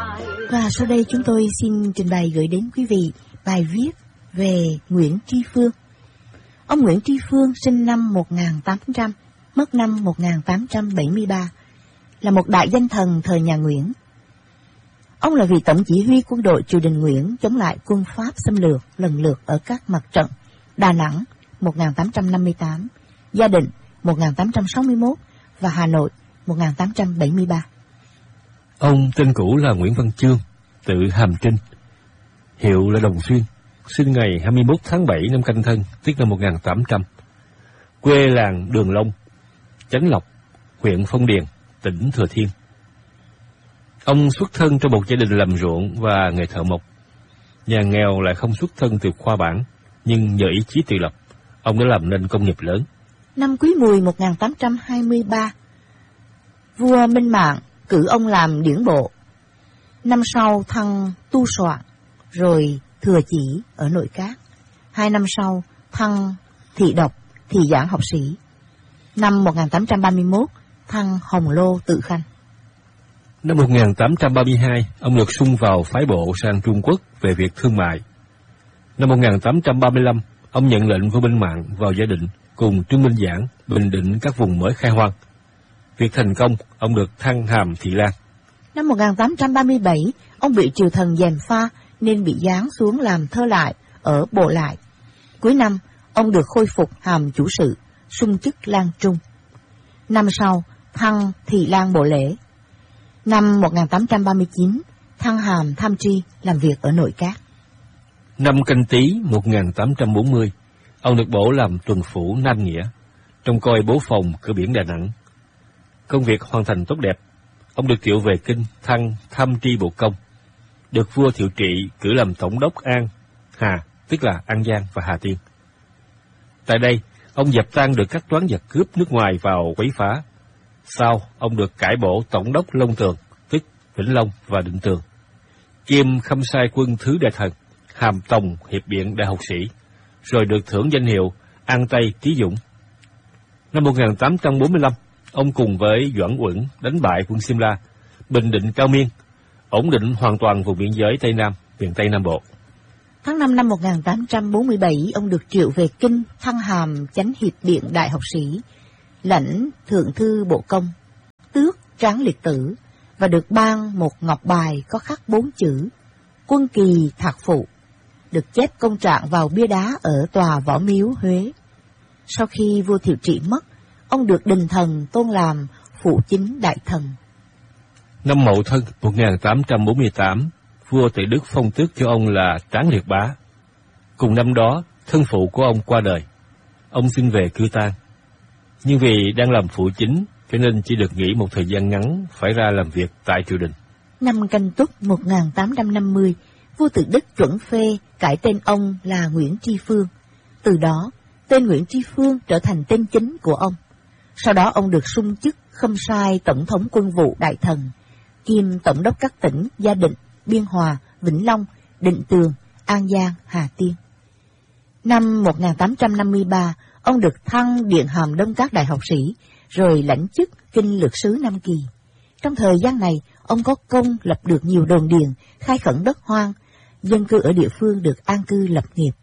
Và sau đây chúng tôi xin trình bày gửi đến quý vị bài viết về Nguyễn Tri Phương. Ông Nguyễn Tri Phương sinh năm 1800, mất năm 1873, là một đại danh thần thời nhà Nguyễn. Ông là vị tổng chỉ huy quân đội triều đình Nguyễn chống lại quân Pháp xâm lược lần lượt ở các mặt trận Đà Nẵng 1858, Gia Định 1861 và Hà Nội 1873. Ông tên cũ là Nguyễn Văn Chương, tự Hàm Trinh, hiệu là Đồng Xuyên, sinh ngày 21 tháng 7 năm Canh Thân, tức năm 1800, quê làng Đường Long, Chánh Lộc, huyện Phong Điền, tỉnh Thừa Thiên. Ông xuất thân trong một gia đình làm ruộng và nghề thợ mộc. Nhà nghèo lại không xuất thân từ khoa bảng, nhưng nhờ ý chí tự lập, ông đã làm nên công nghiệp lớn. Năm Quý Mùi 1823, vua Minh Mạng cử ông làm điển bộ. Năm sau thăng tu soạn, rồi thừa chỉ ở Nội Các. 2 năm sau thăng thị độc, thị giảng học sĩ. Năm 1831 thăng Hồng Lô tự khanh. Năm 1832, ông được sung vào phái bộ sang Trung Quốc về việc thương mại. Năm 1835, ông nhận lệnh của Minh Mạng vào Gia Định cùng Trương Minh Giảng bình định các vùng mới khai hoang. Việc thành công, ông được thăng hàm thị lang. Năm 1837, ông bị triều thần gièm pha nên bị giáng xuống làm thơ lại ở Bộ Lại. Cuối năm, ông được khôi phục hàm chủ sự, sung chức lang trung. Năm sau, thăng thị lang bộ lễ. Năm 1839, thăng hàm tham tri, làm việc ở Nội Các. Năm Canh Tý 1840, ông được bổ làm tuần phủ Nam Nghĩa, trông coi bố phòng cửa biển Đà Nẵng. Công việc hoàn thành tốt đẹp, ông được triệu về Kinh, thăng tham tri bộ công, được vua Thiệu Trị cử làm tổng đốc An, Hà, tức là An Giang và Hà Tiên. Tại đây, ông dập tan được các toán giặc cướp nước ngoài vào quấy phá. Sau, ông được cải bổ tổng đốc Long Tường, tức Vĩnh Long và Định Tường, kiêm khâm sai quân thứ đại thần, hàm tòng hiệp biện đại học sĩ, rồi được thưởng danh hiệu An Tây Trí Dũng. Năm 1845, ông cùng với Doãn Uẩn đánh bại quân Simla, bình định Cao Miên, ổn định hoàn toàn vùng biên giới Tây Nam, miền Tây Nam Bộ. Tháng 5 năm 1847, ông được triệu về Kinh, thăng hàm chánh hiệp biện đại học sĩ, lãnh thượng thư bộ công, tước tráng liệt tử, và được ban một ngọc bài có khắc 4 chữ Quân Kỳ Thạc Phụ, được chép công trạng vào bia đá ở tòa Võ Miếu, Huế. Sau khi vua Thiệu Trị mất, ông được đình thần tôn làm phụ chính đại thần. Năm Mậu Thân 1848, vua Tề Đức phong tước cho ông là Tráng Liệt Bá. Cùng năm đó, thân phụ của ông qua đời. Ông xin về cư tang. Nhưng vì đang làm phụ chính, cho nên chỉ được nghỉ một thời gian ngắn, phải ra làm việc tại triều đình. Năm Canh Tuất 1850, vua Tự Đức chuẩn phê cải tên ông là Nguyễn Tri Phương. Từ đó, tên Nguyễn Tri Phương trở thành tên chính của ông. Sau đó ông được sung chức khâm sai tổng thống quân vụ đại thần, kiêm tổng đốc các tỉnh Gia Định, Biên Hòa, Vĩnh Long, Định Tường, An Giang, Hà Tiên. Năm 1853, ông được thăng điện hàm Đông Các đại học sĩ, rồi lãnh chức kinh lược sứ Nam Kỳ. Trong thời gian này, ông có công lập được nhiều đồn điền, khai khẩn đất hoang, dân cư ở địa phương được an cư lập nghiệp.